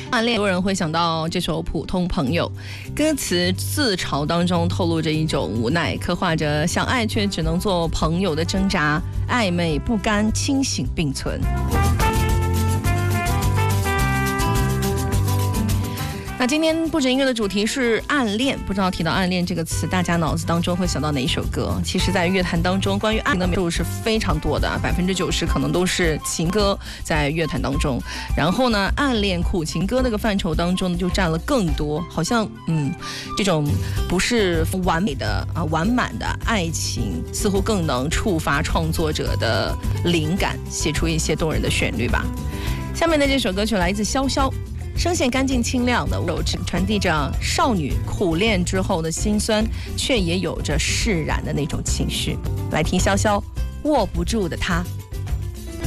暗恋，很多人会想到这首《普通朋友》，歌词自嘲当中透露着一种无奈，刻画着相爱却只能做朋友的挣扎，暧昧不甘，清醒并存。那今天不止音乐的主题是暗恋，不知道提到暗恋这个词，大家脑子当中会想到哪一首歌？其实，在乐坛当中，关于暗恋的描述是非常多的，90%可能都是情歌在乐坛当中。然后呢，暗恋苦情歌那个范畴当中呢，就占了更多，好像这种不是完美的完满的爱情，似乎更能触发创作者的灵感，写出一些动人的旋律吧。下面的这首歌曲来自潇潇。声线干净清亮的柔质，传递着少女苦恋之后的辛酸，却也有着释然的那种情绪。来听潇潇握不住的他。